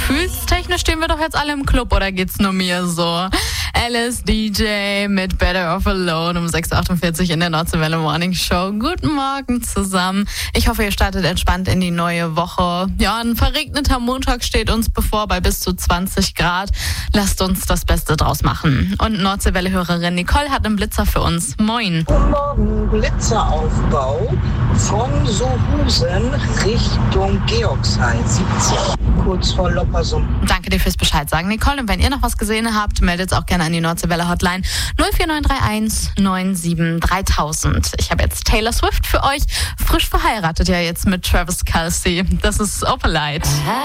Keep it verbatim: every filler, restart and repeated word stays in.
gefühlstechnisch stehen wir doch jetzt alle im Club, oder geht's nur mir so? Alice D J mit Better Off Alone um sechs Uhr achtundvierzig in der Nordseewelle Morning Show. Guten Morgen zusammen. Ich hoffe, ihr startet entspannt in die neue Woche. Ja, ein verregneter Montag steht uns bevor bei bis zu zwanzig Grad. Lasst uns das Beste draus machen. Und Nordseewelle-Hörerin Nicole hat einen Blitzer für uns. Moin. Guten Morgen, Blitzeraufbau von Sohusen Richtung Georgshain siebzehn, kurz vor Loppersum. Danke dir fürs Bescheid sagen, Nicole. Und wenn ihr noch was gesehen habt, meldet es auch gerne an die Nordseewelle Hotline null vier neun drei eins neun sieben dreitausend. Ich habe jetzt Taylor Swift für euch, frisch verheiratet ja jetzt mit Travis Kelce. Das ist Opalite.